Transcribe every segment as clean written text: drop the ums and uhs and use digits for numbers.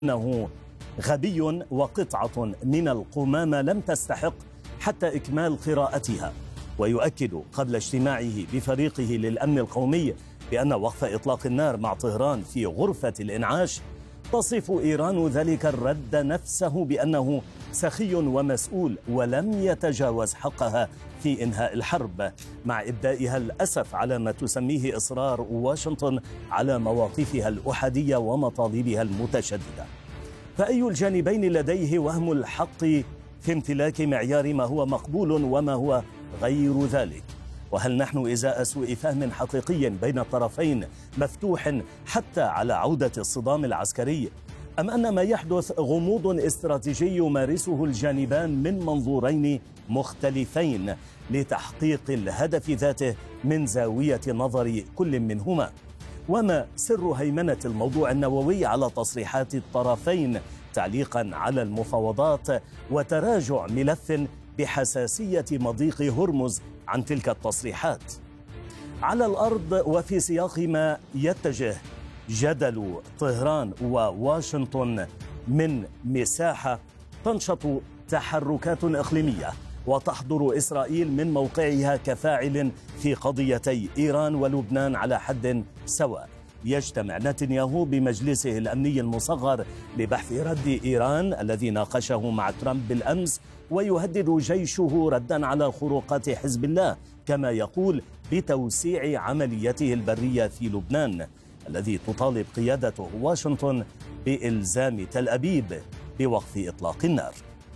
أنه غبي وقطعة من القمامة لم تستحق حتى إكمال قراءتها. ويؤكد قبل اجتماعه بفريقه للأمن القومي بأن وقف إطلاق النار مع طهران في غرفة الإنعاش تصف إيران ذلك الرد نفسه بأنه سخي ومسؤول ولم يتجاوز حقها في إنهاء الحرب، مع إبدائها الأسف على ما تسميه إصرار واشنطن على مواقفها الأحادية ومطالبها المتشددة. فأي الجانبين لديه وهم الحق في امتلاك معيار ما هو مقبول وما هو غير ذلك؟ وهل نحن إزاء سوء فهم حقيقي بين الطرفين مفتوح حتى على عودة الصدام العسكري، أم أن ما يحدث غموض استراتيجي يمارسه الجانبان من منظورين مختلفين لتحقيق الهدف ذاته من زاوية نظر كل منهما؟ وما سر هيمنة الموضوع النووي على تصريحات الطرفين تعليقا على المفاوضات وتراجع ملف بحساسية مضيق هرمز عن تلك التصريحات؟ على الأرض وفي سياق ما يتجه جدل طهران وواشنطن من مساحة تنشط تحركات إقليمية وتحضر إسرائيل من موقعها كفاعل في قضيتي إيران ولبنان على حد سواء. يجتمع نتنياهو بمجلسه الأمني المصغر لبحث رد إيران الذي ناقشه مع ترامب بالأمس، ويهدد جيشه ردا على خروقات حزب الله، كما يقول بتوسيع عمليته البرية في لبنان الذي تطالب قيادته واشنطن بإلزام تل أبيب بوقف إطلاق النار.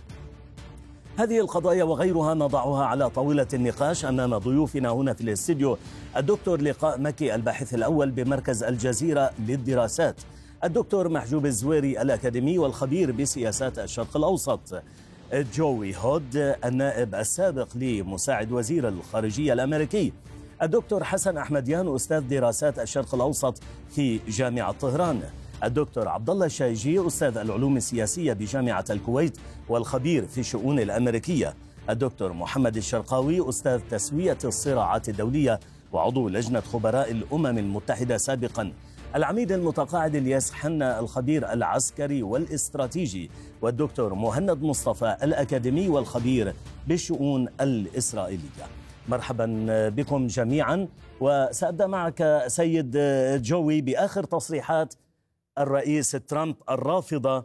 هذه القضايا وغيرها نضعها على طاولة النقاش أمام ضيوفنا هنا في الاستديو: الدكتور لقاء مكي الباحث الأول بمركز الجزيرة للدراسات، الدكتور محجوب الزويري الأكاديمي والخبير بسياسات الشرق الأوسط، جوي هود النائب السابق لمساعد وزير الخارجية الأمريكي، الدكتور حسن أحمديان أستاذ دراسات الشرق الأوسط في جامعة طهران، الدكتور عبد الله الشايجي أستاذ العلوم السياسية بجامعة الكويت والخبير في الشؤون الأمريكية، الدكتور محمد الشرقاوي أستاذ تسوية الصراعات الدولية وعضو لجنة خبراء الأمم المتحدة سابقا، العميد المتقاعد الياس حنا الخبير العسكري والاستراتيجي، والدكتور مهند مصطفى الأكاديمي والخبير بالشؤون الإسرائيلية. مرحبا بكم جميعا. وسأبدأ معك سيد جوي بآخر تصريحات الرئيس ترامب الرافضة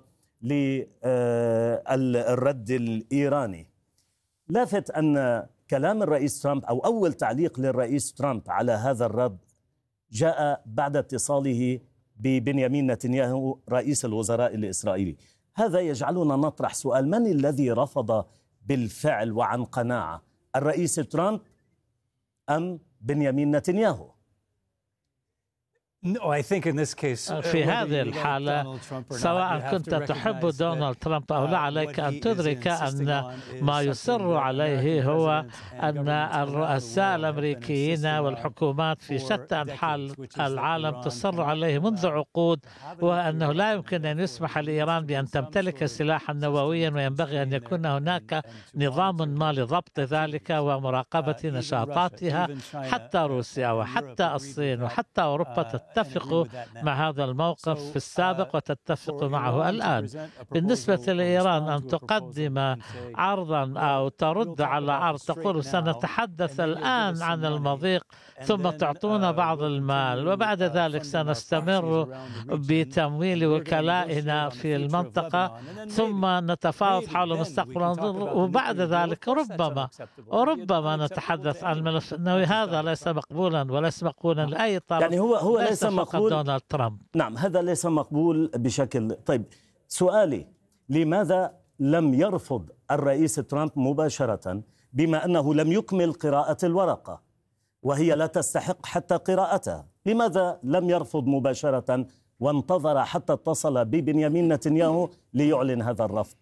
للرد الإيراني. لافت أن كلام الرئيس ترامب أو أول تعليق للرئيس ترامب على هذا الرد جاء بعد اتصاله ببنيامين نتنياهو رئيس الوزراء الإسرائيلي. هذا يجعلنا نطرح سؤال: من الذي رفض بالفعل وعن قناعة، الرئيس ترامب أم بنيامين نتنياهو؟ في هذه الحالة سواء كنت تحب دونالد ترامب أو لا، عليك أن تدرك أن ما يصر عليه هو أن الرؤساء الأمريكيين والحكومات في شتى أنحاء العالم تصر عليه منذ عقود، وأنه لا يمكن أن يسمح لإيران بأن تمتلك سلاحا نوويا، وينبغي أن يكون هناك نظام ما لضبط ذلك ومراقبة نشاطاتها. حتى روسيا وحتى الصين وحتى أوروبا تتفق مع هذا الموقف في السابق وتتفق معه الآن. بالنسبة لإيران أن تقدم عرضا أو ترد على عرض، تقول سنتحدث الآن عن المضيق ثم تعطونا بعض المال وبعد ذلك سنستمر بتمويل وكلائنا في المنطقة ثم نتفاوض حول مستقبل وبعد ذلك ربما نتحدث عن الملف النووي. هذا ليس مقبولا وليس مقبولا لأي طرف، يعني هو ليس مقبول دونالد ترامب. نعم، هذا ليس مقبول بشكل. طيب، سؤالي: لماذا لم يرفض الرئيس ترامب مباشرة، بما أنه لم يكمل قراءة الورقة وهي لا تستحق حتى قراءتها؟ لماذا لم يرفض مباشرة وانتظر حتى اتصل ببنيامين نتنياهو ليعلن هذا الرفض؟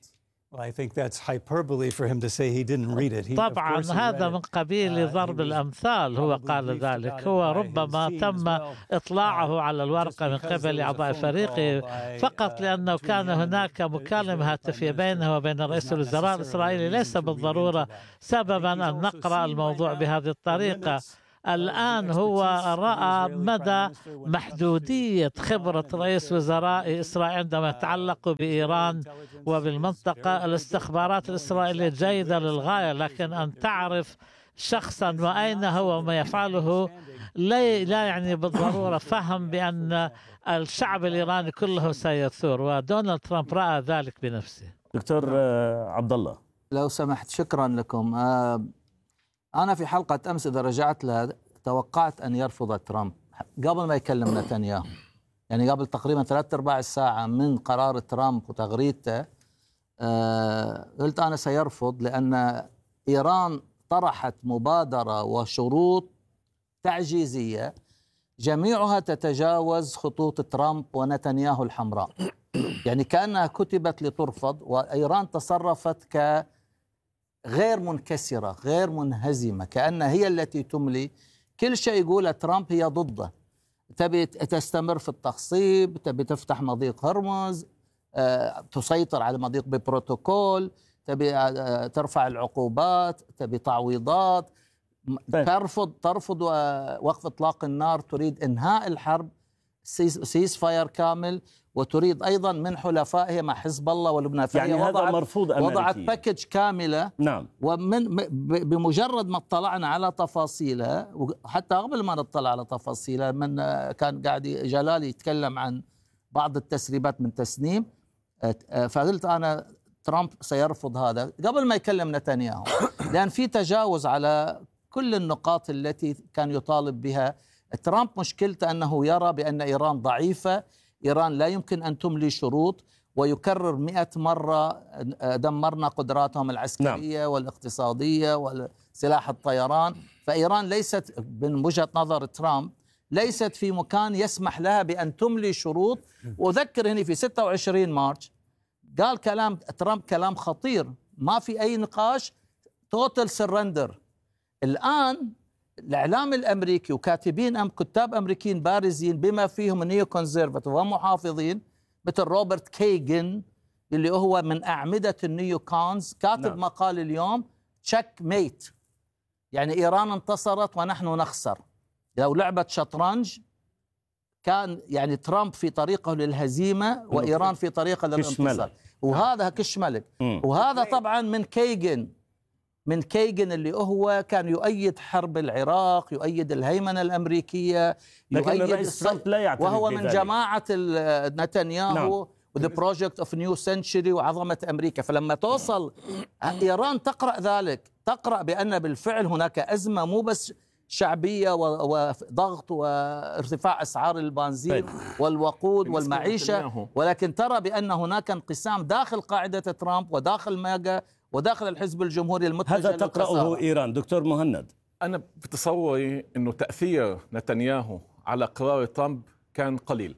طبعا هذا من قبيل ضرب الأمثال. هو قال ذلك، هو ربما تم إطلاعه على الورقة من قبل أعضاء فريقه فقط لأنه كان هناك مكالمة هاتفية بينه وبين رئيس الوزراء الإسرائيلي، ليس بالضرورة سببا أن نقرأ الموضوع بهذه الطريقة. الآن هو رأى مدى محدودية خبرة رئيس وزراء إسرائيل عندما يتعلق بإيران وبالمنطقة. الاستخبارات الإسرائيلية جيدة للغاية، لكن أن تعرف شخصا وأين هو وما يفعله لا يعني بالضرورة فهم بأن الشعب الإيراني كله سيثور، ودونالد ترامب رأى ذلك بنفسه. دكتور عبد الله، لو سمحت، شكرا لكم. أنا في حلقة أمس إذا رجعت لها توقعت أن يرفض ترامب قبل ما يكلم نتنياهو، يعني قبل تقريبا 3/4 ساعة من قرار ترامب وتغريدته. قلت أنا سيرفض، لأن إيران طرحت مبادرة وشروط تعجيزية جميعها تتجاوز خطوط ترامب ونتنياهو الحمراء، يعني كأنها كتبت لترفض، وإيران تصرفت كغير منكسرة غير منهزمة، كأنها هي التي تملي كل شيء يقوله ترامب هي ضده. تبي تستمر في التخصيب، تبي تفتح مضيق هرمز، تسيطر على المضيق ببروتوكول، تبي ترفع العقوبات، تبي تعويضات، ترفض وقف إطلاق النار، تريد إنهاء الحرب، سيس فاير كامل، وتريد أيضا من حلفائها مع حزب الله ولبنان. يعني هذا مرفوض أمريكي. وضعت باكج كاملة. نعم. بمجرد ما اطلعنا على تفاصيلها، حتى قبل ما نطلع على تفاصيلها، من كان قاعد جلالي يتكلم عن بعض التسريبات من تسنيم، فقلت أنا ترامب سيرفض هذا قبل ما يكلم نتنياهو، لأن في تجاوز على كل النقاط التي كان يطالب بها ترامب. مشكلته أنه يرى بأن إيران ضعيفة، إيران لا يمكن أن تملي شروط، ويكرر 100 مرة دمرنا قدراتهم العسكرية والاقتصادية وسلاح الطيران. فإيران ليست من وجهة نظر ترامب ليست في مكان يسمح لها بأن تملي شروط. وذكر هنا في 26 مارس قال كلام ترامب كلام خطير، ما في أي نقاش، توتال سرندر. الآن الإعلام الأمريكي وكاتبين كتاب أمريكيين بارزين بما فيهم نيو كونزرفاتيف ومحافظين مثل روبرت كيغن اللي هو من أعمدة النيو كونز، كاتب مقال اليوم تشيك ميت، يعني إيران انتصرت ونحن نخسر. لو لعبة شطرنج كان يعني ترامب في طريقه للهزيمة وإيران في طريقه للانتصار، وهذا كشملك. وهذا طبعا من كيغن اللي هو كان يؤيد حرب العراق، يؤيد الهيمنة الأمريكية، يؤيد وهو من جماعة نتنياهو وذا بروجكت اوف نيو سنشري وعظمة أمريكا. فلما توصل إيران تقرأ ذلك، تقرأ بأن بالفعل هناك أزمة مو بس شعبية وضغط وارتفاع أسعار البنزين والوقود والمعيشة، ولكن ترى بأن هناك انقسام داخل قاعدة ترامب وداخل ماجا وداخل الحزب الجمهوري المتجه. هذا تقرأه إيران. دكتور مهند، أنا في تصوري أنه تأثير نتنياهو على قرار ترامب كان قليل.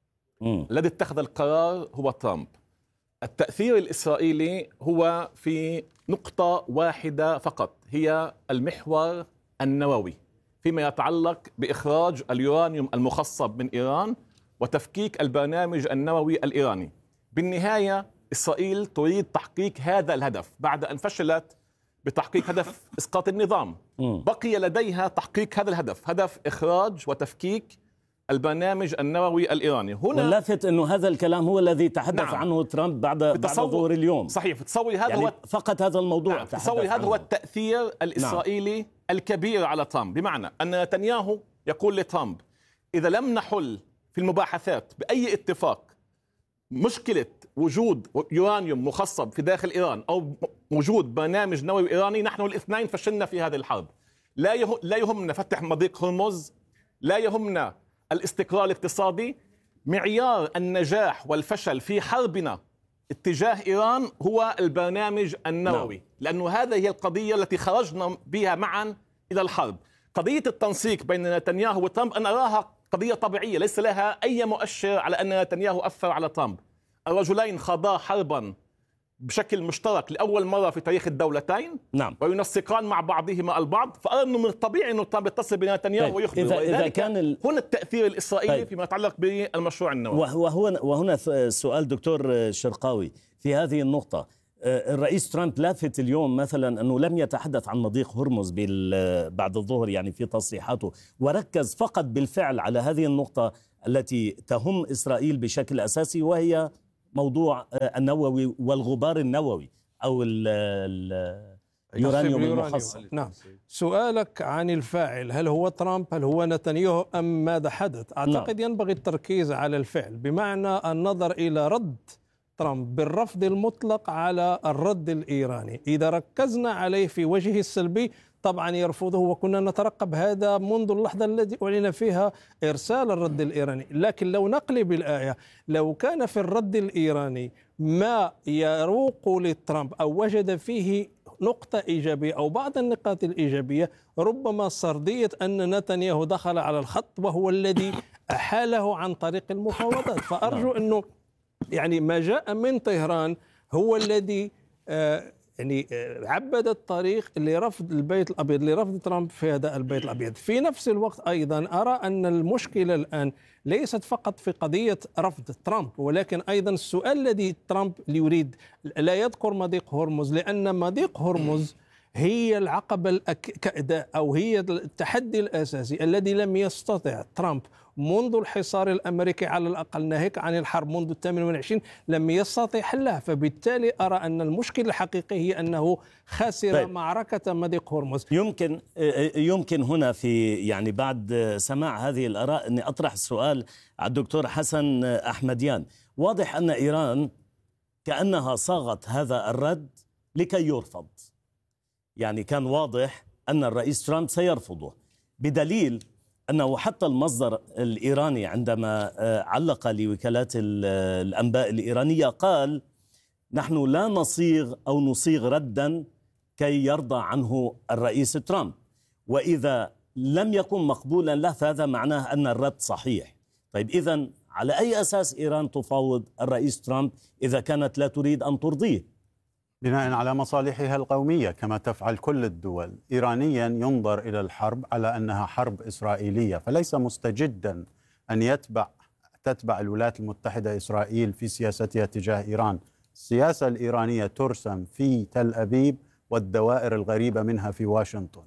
الذي اتخذ القرار هو ترامب. التأثير الإسرائيلي هو في نقطة واحدة فقط، هي المحور النووي فيما يتعلق بإخراج اليورانيوم المخصب من إيران وتفكيك البرنامج النووي الإيراني. بالنهاية إسرائيل تريد تحقيق هذا الهدف بعد أن فشلت بتحقيق هدف إسقاط النظام. بقي لديها تحقيق هذا الهدف، هدف إخراج وتفكيك البرنامج النووي الإيراني. هنا واللافت أنه هذا الكلام هو الذي تحدث عنه ترامب بعد ظهور اليوم. صحيح. تصوري هذا هو فقط هذا الموضوع. تصوري هذا هو التأثير الإسرائيلي الكبير على ترامب، بمعنى أن نتنياهو يقول لترامب إذا لم نحل في المباحثات بأي اتفاق مشكلة وجود يورانيوم مخصب في داخل إيران أو وجود برنامج نووي إيراني، نحن الاثنين فشلنا في هذه الحرب. لا يهمنا فتح مضيق هرمز، لا يهمنا الاستقرار الاقتصادي. معيار النجاح والفشل في حربنا اتجاه إيران هو البرنامج النووي. لأنه هذه هي القضية التي خرجنا بها معا إلى الحرب. قضية التنسيق بين نتنياهو وترامب أنا أراها قضية طبيعية، ليس لها أي مؤشر على أن نتنياهو أثر على ترامب. الرجلين خاضا حربا بشكل مشترك لأول مرة في تاريخ الدولتين، وينسقان مع بعضهما البعض، فأرى أنه من الطبيعي أنه ترامب يتصل بنتنياهو ويخبره. إذا كان هنا التأثير الإسرائيلي فيما يتعلق بالمشروع النووي. وهنا سؤال دكتور شرقاوي في هذه النقطة. الرئيس ترامب لافت اليوم مثلا أنه لم يتحدث عن مضيق هرمز بعد الظهر يعني في تصريحاته، وركز فقط بالفعل على هذه النقطة التي تهم إسرائيل بشكل أساسي، وهي موضوع النووي والغبار النووي أو اليورانيوم المخصب. نعم. سؤالك عن الفاعل، هل هو ترامب، هل هو نتنياهو، أم ماذا حدث؟ أعتقد ينبغي التركيز على الفعل، بمعنى النظر إلى رد ترامب بالرفض المطلق على الرد الإيراني. إذا ركزنا عليه في وجهه السلبي طبعا يرفضه، وكنا نترقب هذا منذ اللحظة التي أعلن فيها إرسال الرد الإيراني. لكن لو نقلب الآية، لو كان في الرد الإيراني ما يروق لترامب أو وجد فيه نقطة إيجابية أو بعض النقاط الإيجابية، ربما سردية أن نتنياهو دخل على الخط وهو الذي أحاله عن طريق المفاوضات. فأرجو أنه يعني ما جاء من طهران هو الذي عبد الطريق لرفض البيت الأبيض، لرفض ترامب في هذا البيت الأبيض. في نفس الوقت أيضا أرى أن المشكلة الآن ليست فقط في قضية رفض ترامب، ولكن أيضا السؤال الذي ترامب يريد لا يذكر مضيق هرمز، لأن مضيق هرمز هي العقبة الكأداء أو هي التحدي الأساسي الذي لم يستطع ترامب منذ الحصار الأمريكي على الأقل، ناهيك عن الحرب منذ 28 لم يستطع حلها. فبالتالي أرى أن المشكلة الحقيقية هي أنه خسر معركة مضيق هرمز. يمكن هنا في يعني بعد سماع هذه الآراء أني أطرح السؤال على الدكتور حسن أحمديان. واضح أن إيران كأنها صاغت هذا الرد لكي يرفض، يعني كان واضح أن الرئيس ترامب سيرفضه، بدليل أنه حتى المصدر الإيراني عندما علق لوكالات الأنباء الإيرانية قال: نحن لا نصيغ ردا كي يرضى عنه الرئيس ترامب، وإذا لم يكن مقبولا له فهذا معناه أن الرد صحيح. طيب إذن على أي أساس إيران تفاوض الرئيس ترامب إذا كانت لا تريد أن ترضيه؟ بناء على مصالحها القومية كما تفعل كل الدول. إيرانيا ينظر إلى الحرب على أنها حرب إسرائيلية، فليس مستجدا أن تتبع الولايات المتحدة إسرائيل في سياستها تجاه إيران. السياسة الإيرانية ترسم في تل أبيب والدوائر الغريبة منها في واشنطن،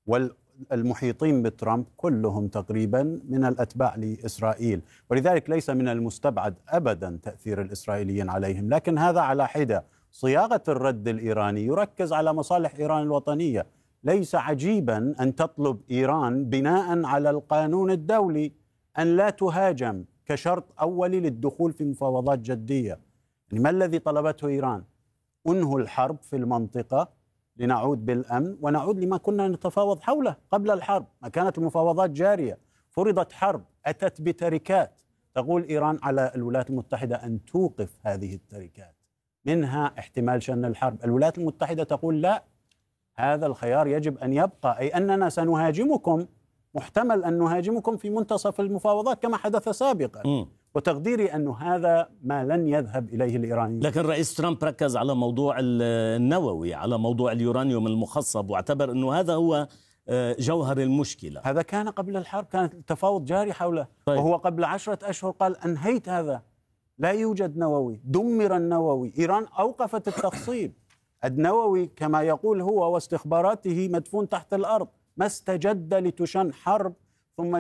والمحيطين بترامب كلهم تقريبا من الأتباع لإسرائيل، ولذلك ليس من المستبعد أبدا تأثير الإسرائيليين عليهم. لكن هذا على حدة. صياغة الرد الإيراني يركز على مصالح إيران الوطنية. ليس عجيبا أن تطلب إيران بناء على القانون الدولي أن لا تهاجم كشرط أولي للدخول في مفاوضات جدية. يعني ما الذي طلبته إيران؟ أنهوا الحرب في المنطقة لنعود بالأمن ونعود لما كنا نتفاوض حوله قبل الحرب. ما كانت المفاوضات جارية، فرضت حرب، أتت بتركات. تقول إيران على الولايات المتحدة أن توقف هذه التركات، منها احتمال شن الحرب. الولايات المتحدة تقول لا، هذا الخيار يجب أن يبقى، أي أننا سنهاجمكم، محتمل أن نهاجمكم في منتصف المفاوضات كما حدث سابقا. وتقديري أن هذا ما لن يذهب إليه الإيرانيين. لكن رئيس ترامب ركز على موضوع النووي، على موضوع اليورانيوم المخصب، واعتبر أنه هذا هو جوهر المشكلة. هذا كان قبل الحرب، كان التفاوض جاري حوله. طيب. وهو قبل 10 أشهر قال أنهيت هذا، لا يوجد نووي، دمر النووي. إيران أوقفت التخصيب. النووي كما يقول هو واستخباراته مدفون تحت الأرض، ما استجد لتشن حرب ثم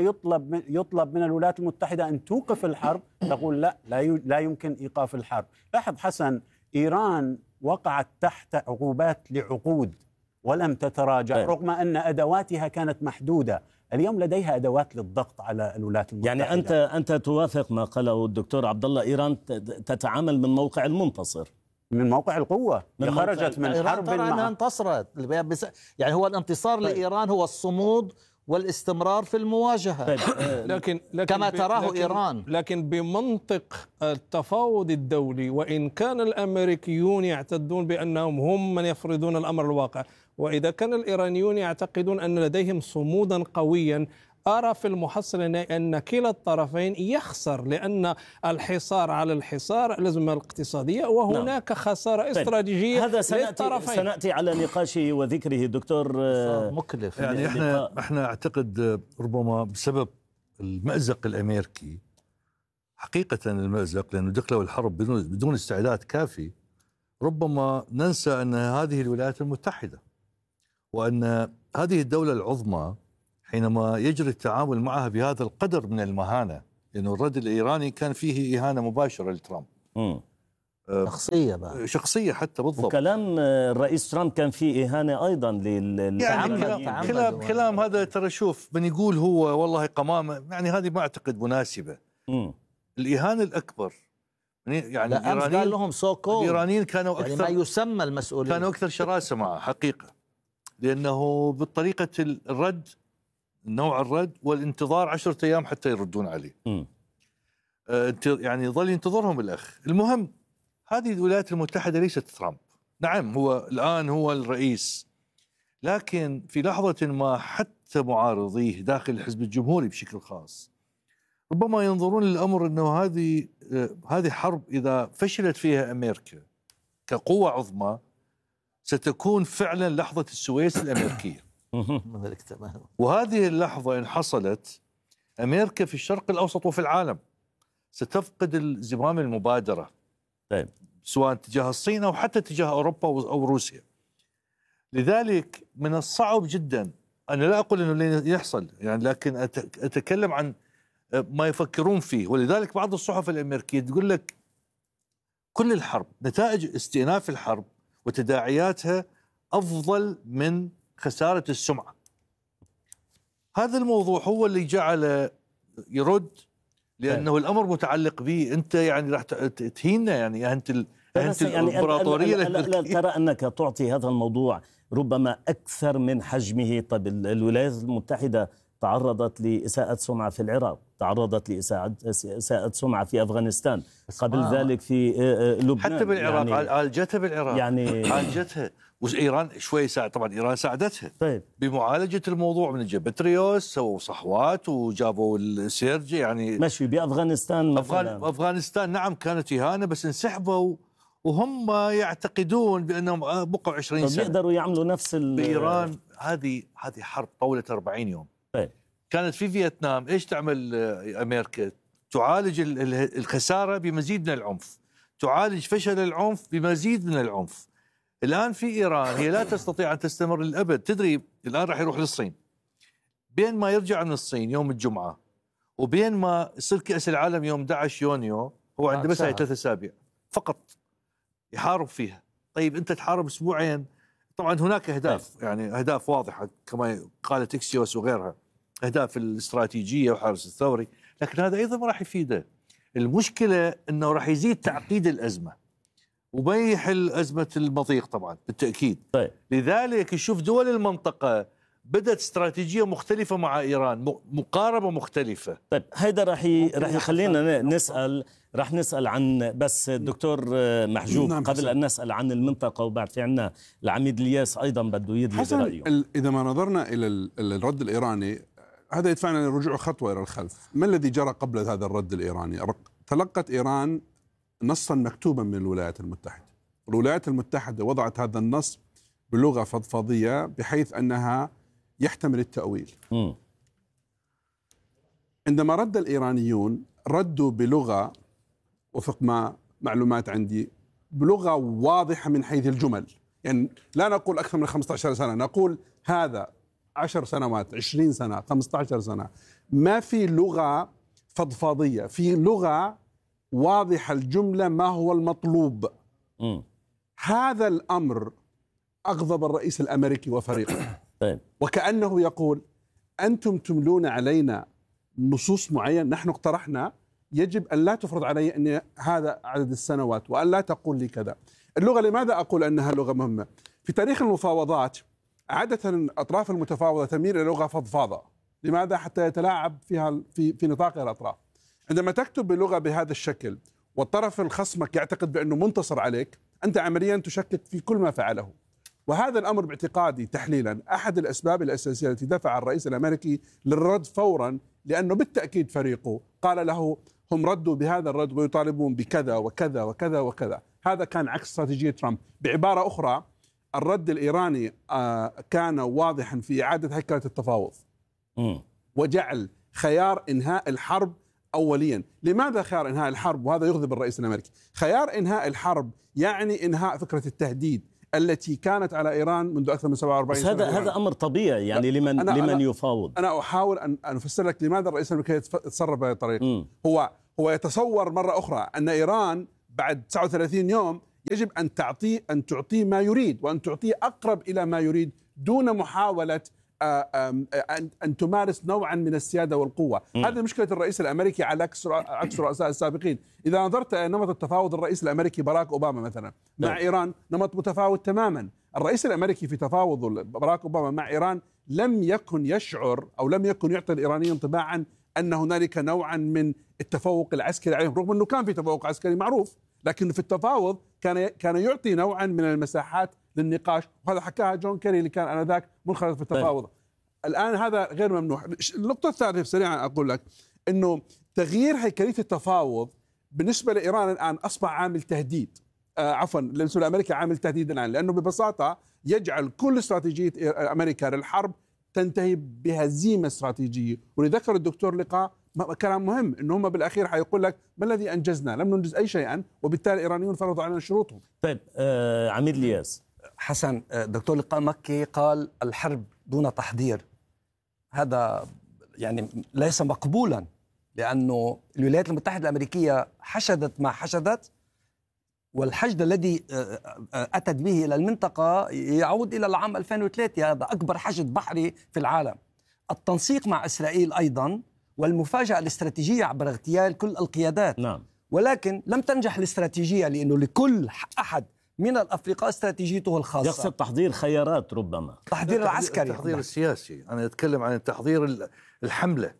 يطلب من الولايات المتحدة أن توقف الحرب، تقول لا يمكن إيقاف الحرب. لاحظ حسن، إيران وقعت تحت عقوبات لعقود ولم تتراجع رغم أن أدواتها كانت محدودة. اليوم لديها أدوات للضغط على الولايات المتحدة. يعني أنت توافق ما قاله الدكتور عبد الله، إيران تتعامل من موقع المنتصر، من موقع القوة. خرجت من حرب أنها انتصرت. يعني هو الانتصار لإيران هو الصمود والاستمرار في المواجهة. لكن كما تراه إيران. لكن بمنطق التفاوض الدولي، وإن كان الأمريكيون يعتدون بأنهم هم من يفرضون الأمر الواقع، وإذا كان الإيرانيون يعتقدون أن لديهم صمودا قويا، أرى في المحصلة أن كلا الطرفين يخسر، لأن الحصار على الحصار الأزمة الاقتصادية، وهناك خسارة استراتيجية هذا للطرفين. سنأتي على نقاشه وذكره دكتور مكلف. يعني احنا اعتقد ربما بسبب المأزق الأمريكي، حقيقة المأزق، لأنه دخلوا الحرب بدون استعداد كافي، ربما ننسى أن هذه الولايات المتحدة، وأن هذه الدولة العظمى حينما يجري التعامل معها بهذا القدر من المهانة، لأنه الرد الإيراني كان فيه إهانة مباشرة لترامب. شخصية بقى. شخصية حتى بالضبط. وكلام الرئيس ترامب كان فيه إهانة أيضا يعني كلام هذا ترى شوف من يقول هو والله قمامة، يعني هذه ما أعتقد مناسبة. الإهانة الأكبر يعني قال لهم الإيرانيين كانوا أكثر يعني ما يسمى المسؤولين، كانوا أكثر شراسة معه حقيقة، لأنه بالطريقة الرد، نوع الرد والانتظار 10 أيام حتى يردون عليه. يعني ظل ينتظرهم الأخ. المهم هذه الولايات المتحدة ليست ترامب. نعم هو الآن هو الرئيس، لكن في لحظة ما حتى معارضيه داخل الحزب الجمهوري بشكل خاص ربما ينظرون للأمر أنه هذه حرب إذا فشلت فيها أمريكا كقوة عظمى ستكون فعلا لحظة السويس الأمريكية. وهذه اللحظة إن حصلت أمريكا في الشرق الأوسط وفي العالم ستفقد الزمام المبادرة، سواء تجاه الصين أو حتى تجاه أوروبا أو روسيا. لذلك من الصعب جدا، أنا لا أقول أنه يحصل يعني، لكن أتكلم عن ما يفكرون فيه. ولذلك بعض الصحف الأمريكية تقول لك كل الحرب، نتائج استئناف الحرب وتداعياتها أفضل من خسارة السمعة. هذا الموضوع هو اللي جعل يرد، لأنه الأمر متعلق به. أنت يعني راح تهيننا، يعني أنت الإمبراطورية. لا ترى أنك تعطي هذا الموضوع ربما أكثر من حجمه. طيب الولايات المتحدة تعرضت لإساءة سمعة في العراق، تعرضت لإساءة سمعة في أفغانستان، قبل ذلك في لبنان، حتى بالعراق يعني عالجتها بالعراق، يعني عالجتها. وإيران شوي طبعا إيران ساعدتها بمعالجة الموضوع من الجبتريوس، سووا صحوات وجابوا السيرج يعني ماشي. بأفغانستان أفغانستان نعم كانت إهانة، بس انسحبوا وهم يعتقدون بأنهم بقوا 20 سنة يقدروا يعملوا نفس بإيران. هذه حرب طولت 40 يوم. كانت في فيتنام إيش تعمل أمريكا؟ تعالج الخسارة بمزيد من العنف، تعالج فشل العنف بمزيد من العنف. الآن في إيران هي لا تستطيع أن تستمر للأبد. تدري الآن راح يروح للصين، بين ما يرجع من الصين يوم الجمعة وبين ما يصير كأس العالم يوم 11 يونيو هو عنده بس 3 أسابيع فقط يحارب فيها. طيب أنت تحارب أسبوعين. طبعا هناك أهداف، يعني أهداف واضحة كما قالت إكسيوس وغيرها، أهداف الاستراتيجية وحرس الثوري، لكن هذا أيضا ما راح يفيده. المشكلة أنه راح يزيد تعقيد الأزمة وما يحل أزمة المضيق طبعا بالتأكيد. لذلك نشوف دول المنطقة بدأت استراتيجية مختلفة مع إيران، مقاربة مختلفة. طيب هيدا راح يخلينا نسأل عن بس الدكتور محجوب قبل أن نسأل عن المنطقة، وبعد في عنا العميد الياس أيضا بده يدلي برأيه. إذا ما نظرنا إلى الرد الإيراني هذا يدفعنا للرجوع خطوة إلى الخلف. ما الذي جرى قبل هذا الرد الإيراني؟ تلقت إيران نصا مكتوبا من الولايات المتحدة. الولايات المتحدة وضعت هذا النص بلغة فضفاضية بحيث أنها يحتمل التأويل. عندما رد الإيرانيون ردوا بلغة، وفق ما معلومات عندي، بلغة واضحة من حيث الجمل. يعني لا نقول أكثر من 15 سنة، نقول هذا 10 سنوات 20 سنة 15 سنة. ما في لغة فضفاضية، في لغة واضحة الجملة ما هو المطلوب. هذا الأمر أغضب الرئيس الأمريكي وفريقه، وكأنه يقول أنتم تملون علينا نصوص معينة نحن اقترحنا، يجب أن لا تفرض علي أن هذا عدد السنوات وأن لا تقول لي كذا. اللغة لماذا أقول أنها لغة مهمة؟ في تاريخ المفاوضات عادة الأطراف المتفاوضة تميل إلى لغة فضفاضة. لماذا؟ حتى يتلاعب فيها في نطاق الأطراف. عندما تكتب بلغة بهذا الشكل والطرف الخصمك يعتقد بأنه منتصر عليك، أنت عمليا تشكك في كل ما فعله. وهذا الأمر باعتقادي تحليلا أحد الأسباب الأساسية التي دفع الرئيس الأمريكي للرد فورا، لأنه بالتأكيد فريقه قال له هم ردوا بهذا الرد ويطالبون بكذا وكذا وكذا وكذا. هذا كان عكس استراتيجية ترامب. بعبارة أخرى، الرد الإيراني كان واضحا في إعادة هيكلة التفاوض وجعل خيار إنهاء الحرب أوليا لماذا خيار إنهاء الحرب؟ وهذا يغضب الرئيس الأمريكي. خيار إنهاء الحرب يعني إنهاء فكرة التهديد التي كانت على إيران منذ أكثر من 47 سنة. هذا أمر طبيعي يعني لمن يفاوض. أنا أحاول أن أفسر لك لماذا الرئيس الأمريكي يتصرف بهذه الطريقة. هو يتصور مرة أخرى أن إيران بعد 39 يوم يجب أن تعطيه ما يريد، وأن تعطيه أقرب إلى ما يريد دون محاولة أن تمارس نوعا من السيادة والقوة. هذه مشكلة الرئيس الأمريكي على عكس الرؤساء السابقين. إذا نظرت إلى نمط التفاوض الرئيس الأمريكي باراك أوباما مثلا مع إيران نمط متفاوت تماما. الرئيس الأمريكي في تفاوض باراك أوباما مع إيران لم يكن يشعر أو لم يكن يعطي الإيرانيين انطباعا أن هنالك نوعا من التفوق العسكري عليهم، رغم أنه كان في تفوق عسكري معروف، لكن في التفاوض كان يعطي نوعا من المساحات للنقاش، وهذا حكاها جون كيري اللي كان آنذاك منخرط في التفاوض. الآن هذا غير ممنوع. النقطة الثالثة سريعا أقول لك أنه تغيير هيكلية التفاوض بالنسبة لإيران الآن أصبح عامل تهديد، بالنسبة لأمريكا عامل تهديد الآن، لأنه ببساطة يجعل كل استراتيجية أمريكا للحرب تنتهي بهزيمة استراتيجية. ولذكر الدكتور لقاء كلام مهم، أنه هم بالأخير حيقول لك ما الذي أنجزنا؟ لم ننجز أي شيئا، وبالتالي الإيرانيون فرضوا علينا شروطهم. طيب عميد الياس. حسن، دكتور لقاء مكي قال الحرب دون تحضير. هذا يعني ليس مقبولا، لأنه الولايات المتحدة الأمريكية حشدت ما حشدت، والحشد الذي أتت به إلى المنطقة يعود إلى العام 2003. هذا أكبر حشد بحري في العالم. التنسيق مع إسرائيل أيضا، والمفاجأة الاستراتيجية عبر اغتيال كل القيادات. نعم. ولكن لم تنجح الاستراتيجية، لأنه لكل أحد من الأفريقاء استراتيجيته الخاصة. يقصد تحضير خيارات، ربما تحضير العسكري، التحضير السياسي. أنا أتكلم عن تحضير الحملة.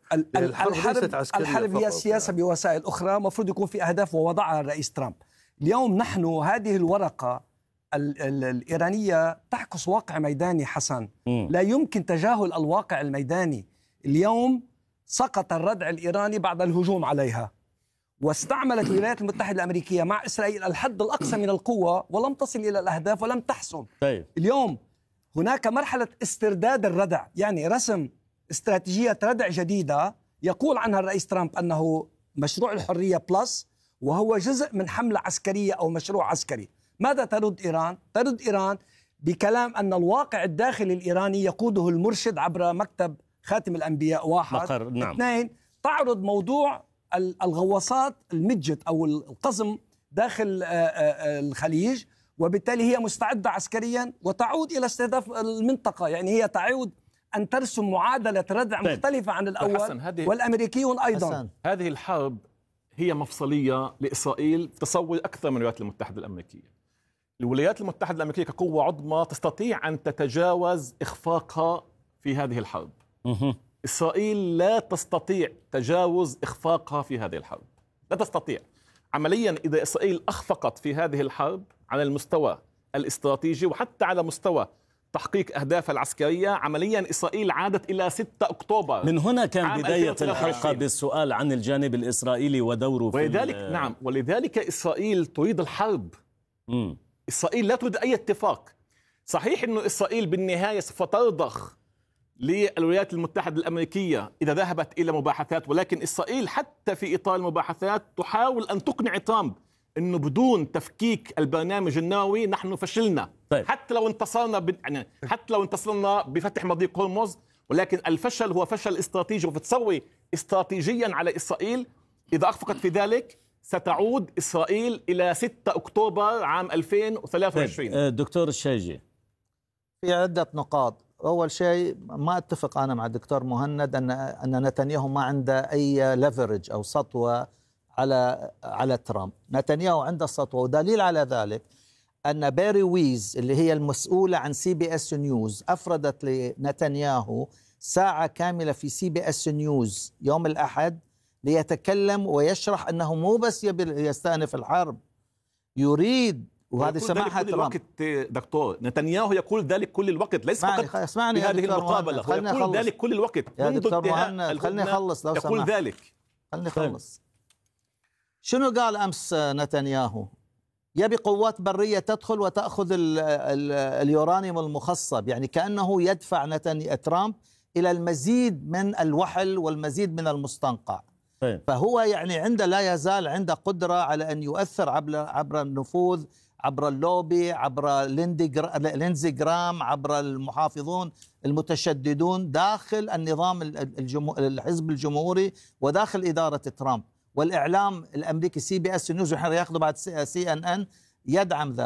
الحرب هي السياسة بوسائل أخرى، مفروض يكون في أهداف ووضعها الرئيس ترامب. اليوم نحن هذه الورقة الإيرانية تعكس واقع ميداني حسن. لا يمكن تجاهل الواقع الميداني. اليوم سقط الردع الإيراني بعد الهجوم عليها، واستعملت الولايات المتحدة الأمريكية مع إسرائيل الحد الأقصى من القوة، ولم تصل إلى الأهداف ولم تحسن. طيب. اليوم هناك مرحلة استرداد الردع، يعني رسم استراتيجية ردع جديدة يقول عنها الرئيس ترامب أنه مشروع الحرية بلس، وهو جزء من حملة عسكرية أو مشروع عسكري. ماذا ترد إيران؟ ترد إيران بكلام أن الواقع الداخلي الإيراني يقوده المرشد عبر مكتب خاتم الأنبياء 1. نعم. 2. تعرض موضوع الغواصات المجت أو القزم داخل الخليج، وبالتالي هي مستعدة عسكريا وتعود إلى استهداف المنطقة. يعني هي تعود أن ترسم معادلة ردع مختلفة عن الأول، والأمريكيون أيضا. هذه الحرب هي مفصلية لإسرائيل في تصور أكثر من الولايات المتحدة الأمريكية. الولايات المتحدة الأمريكية كقوة عظمى تستطيع أن تتجاوز إخفاقها في هذه الحرب. إسرائيل لا تستطيع تجاوز إخفاقها في هذه الحرب، لا تستطيع. عمليا إذا إسرائيل أخفقت في هذه الحرب على المستوى الاستراتيجي وحتى على مستوى تحقيق أهدافها العسكرية، عمليا إسرائيل عادت إلى 6 أكتوبر. من هنا كان بداية الحلقة بالسؤال عن الجانب الإسرائيلي ودوره ولذلك نعم، ولذلك إسرائيل تريد الحرب. إسرائيل لا تريد أي اتفاق. صحيح أنه إسرائيل بالنهاية سوف ترضخ للولايات المتحدة الأمريكية إذا ذهبت إلى مباحثات، ولكن إسرائيل حتى في إطار المباحثات تحاول أن تقنع ترامب أنه بدون تفكيك البرنامج النووي نحن فشلنا. طيب. حتى لو انتصرنا بفتح مضيق هرمز، ولكن الفشل هو فشل استراتيجي، وبتصوي استراتيجيا على إسرائيل. إذا أخفقت في ذلك ستعود إسرائيل إلى 6 أكتوبر عام 2023. طيب. دكتور الشيجي، في عدة نقاط. أول شيء، ما أتفق أنا مع الدكتور مهند أن نتنياهو ما عنده أي ليفرج أو سطوة على ترامب. نتنياهو عنده سطوة، ودليل على ذلك أن باري ويز اللي هي المسؤولة عن CBS نيوز أفردت لنتنياهو ساعة كاملة في CBS نيوز يوم الأحد ليتكلم ويشرح أنه مو بس يستأنف الحرب، يريد، وهذه سماحة ترامب. دكتور نتنياهو يقول ذلك كل الوقت، ليس فقط في هذه المقابلة، يقول ذلك كل الوقت. يا دكتور مهند خلني أخلص لو يقول سمحت. ذلك. خلني أخلص. شنو قال أمس نتنياهو؟ يبي قوات برية تدخل وتأخذ اليورانيوم المخصب، يعني كأنه يدفع ترامب إلى المزيد من الوحل والمزيد من المستنقع. فهو يعني عنده لا يزال عنده قدرة على أن يؤثر عبر النفوذ، عبر اللوبي، عبر لينزي جرام، عبر المحافظون المتشددون داخل النظام الحزب الجمهوري وداخل إدارة ترامب. والإعلام الأمريكي CBS نيوز ونحن ياخذوا بعد CNN يدعم ذلك.